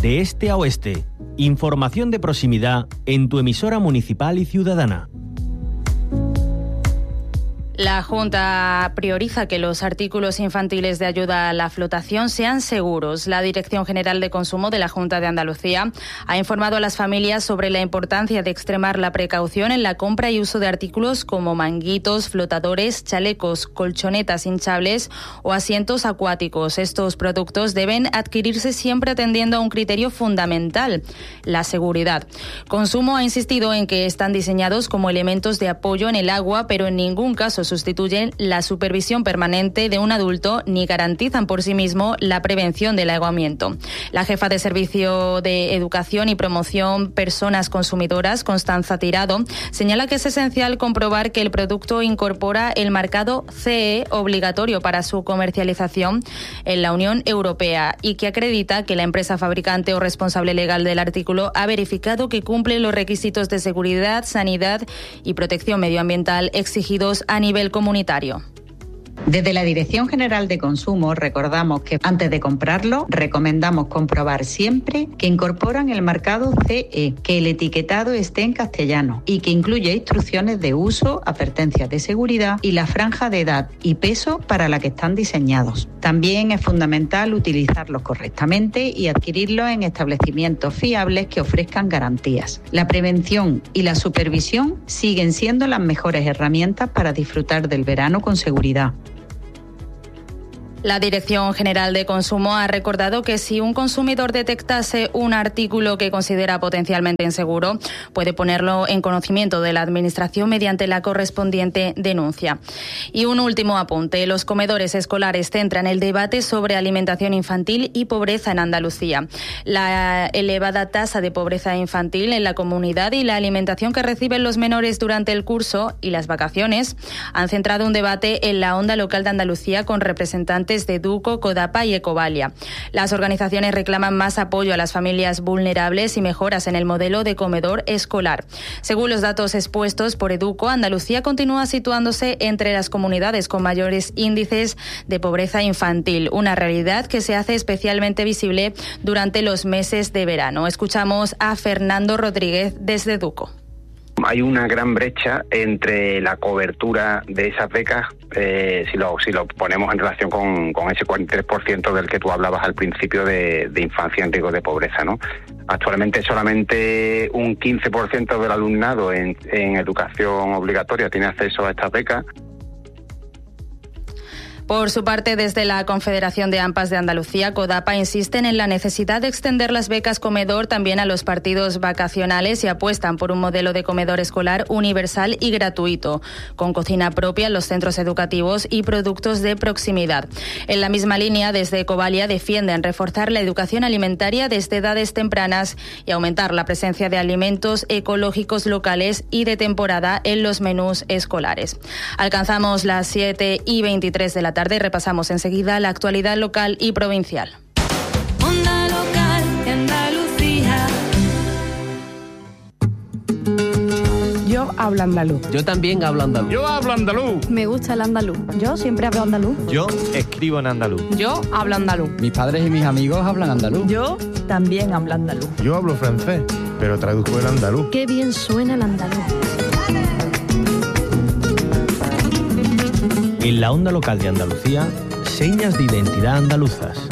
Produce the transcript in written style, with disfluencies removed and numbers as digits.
de este a oeste. Información de proximidad en tu emisora municipal y ciudadana. La Junta prioriza que los artículos infantiles de ayuda a la flotación sean seguros. La Dirección General de Consumo de la Junta de Andalucía ha informado a las familias sobre la importancia de extremar la precaución en la compra y uso de artículos como manguitos, flotadores, chalecos, colchonetas hinchables o asientos acuáticos. Estos productos deben adquirirse siempre atendiendo a un criterio fundamental, la seguridad. Consumo ha insistido en que están diseñados como elementos de apoyo en el agua, pero en ningún caso sustituyen la supervisión permanente de un adulto ni garantizan por sí mismo la prevención del ahogamiento. La jefa de Servicio de Educación y Promoción Personas Consumidoras, Constanza Tirado, señala que es esencial comprobar que el producto incorpora el marcado CE obligatorio para su comercialización en la Unión Europea y que acredita que la empresa fabricante o responsable legal del artículo ha verificado que cumple los requisitos de seguridad, sanidad y protección medioambiental exigidos a nivel comunitario. Desde la Dirección General de Consumo recordamos que antes de comprarlo recomendamos comprobar siempre que incorporan el marcado CE, que el etiquetado esté en castellano y que incluya instrucciones de uso, advertencias de seguridad y la franja de edad y peso para la que están diseñados. También es fundamental utilizarlos correctamente y adquirirlos en establecimientos fiables que ofrezcan garantías. La prevención y la supervisión siguen siendo las mejores herramientas para disfrutar del verano con seguridad. La Dirección General de Consumo ha recordado que si un consumidor detectase un artículo que considera potencialmente inseguro, puede ponerlo en conocimiento de la Administración mediante la correspondiente denuncia. Y un último apunte. Los comedores escolares centran el debate sobre alimentación infantil y pobreza en Andalucía. La elevada tasa de pobreza infantil en la comunidad y la alimentación que reciben los menores durante el curso y las vacaciones han centrado un debate en la onda local de Andalucía con representantes de EDUCO, CODAPA y Ecovalia. Las organizaciones reclaman más apoyo a las familias vulnerables y mejoras en el modelo de comedor escolar. Según los datos expuestos por EDUCO, Andalucía continúa situándose entre las comunidades con mayores índices de pobreza infantil, una realidad que se hace especialmente visible durante los meses de verano. Escuchamos a Fernando Rodríguez desde EDUCO. Hay una gran brecha entre la cobertura de esas becas, si lo ponemos en relación con ese 43% del que tú hablabas al principio de infancia en riesgo de pobreza, ¿no? Actualmente solamente un 15% del alumnado en educación obligatoria tiene acceso a estas becas. Por su parte, desde la Confederación de AMPAs de Andalucía, CODAPA, insisten en la necesidad de extender las becas comedor también a los partidos vacacionales y apuestan por un modelo de comedor escolar universal y gratuito, con cocina propia en los centros educativos y productos de proximidad. En la misma línea, desde Ecovalia defienden reforzar la educación alimentaria desde edades tempranas y aumentar la presencia de alimentos ecológicos locales y de temporada en los menús escolares. Alcanzamos las 7:23 de la tarde y repasamos enseguida la actualidad local y provincial. Onda local de Andalucía. Yo hablo andaluz. Yo también hablo andaluz. Yo hablo andaluz. Me gusta el andaluz. Yo siempre hablo andaluz. Yo escribo en andaluz. Yo hablo andaluz. Mis padres y mis amigos hablan andaluz. Yo también hablo andaluz. Yo hablo francés, pero traduzco el andaluz. Qué bien suena el andaluz. En la onda local de Andalucía, señas de identidad andaluzas.